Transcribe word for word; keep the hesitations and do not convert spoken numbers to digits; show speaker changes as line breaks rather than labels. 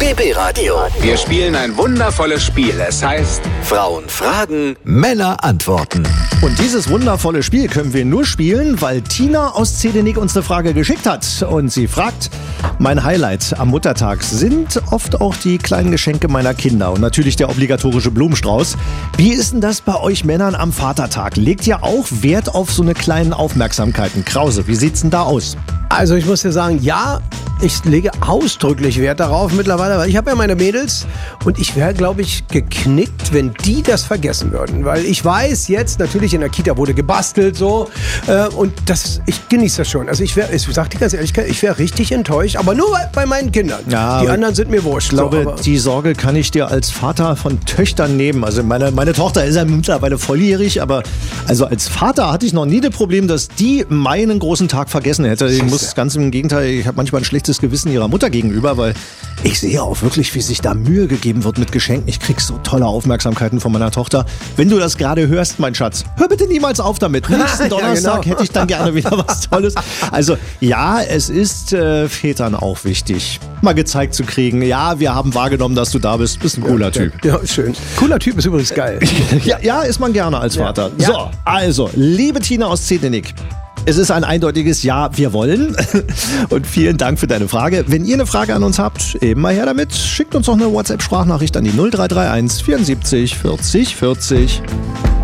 B B-Radio.
Wir spielen ein wundervolles Spiel. Es heißt
Frauen fragen, Männer antworten.
Und dieses wundervolle Spiel können wir nur spielen, weil Tina aus Zedenik uns eine Frage geschickt hat. Und sie fragt, mein Highlight am Muttertag sind oft auch die kleinen Geschenke meiner Kinder und natürlich der obligatorische Blumenstrauß. Wie ist denn das bei euch Männern am Vatertag? Legt ihr auch Wert auf so eine kleinen Aufmerksamkeiten? Krause, wie sieht's denn da aus?
Also ich muss dir sagen, ja, ich lege ausdrücklich Wert darauf mittlerweile, weil ich habe ja meine Mädels und ich wäre, glaube ich, geknickt, wenn die das vergessen würden. Weil ich weiß jetzt, natürlich in der Kita wurde gebastelt so äh, und das, ich genieße das schon. Also ich wäre, ich sag dir ganz ehrlich, ich wäre richtig enttäuscht, aber nur bei, bei meinen Kindern. Ja, die anderen sind mir wurscht.
Ich glaube,
so,
die Sorge kann ich dir als Vater von Töchtern nehmen. Also meine, meine Tochter ist ja mittlerweile volljährig, aber also als Vater hatte ich noch nie das Problem, dass die meinen großen Tag vergessen hätte. Ich muss ganz im Gegenteil, ich habe manchmal ein schlechtes Gewissen ihrer Mutter gegenüber, weil ich sehe auch wirklich, wie sich da Mühe gegeben wird mit Geschenken. Ich krieg so tolle Aufmerksamkeiten von meiner Tochter. Wenn du das gerade hörst, mein Schatz, hör bitte niemals auf damit. Nächsten Donnerstag ja, genau. hätte ich dann gerne wieder was Tolles. Also ja, es ist äh, Vätern auch wichtig, mal gezeigt zu kriegen, ja, wir haben wahrgenommen, dass du da bist. Bist ein cooler
ja,
Typ.
Ja, schön. Cooler Typ ist übrigens geil.
ja, ja, ist man gerne als Vater.
Ja.
So, also, liebe Tina aus Zedenik. Es ist ein eindeutiges Ja, wir wollen. Und vielen Dank für deine Frage. Wenn ihr eine Frage an uns habt, eben mal her damit. Schickt uns doch eine WhatsApp-Sprachnachricht an die null drei drei eins vierundsiebzig vierzig vierzig.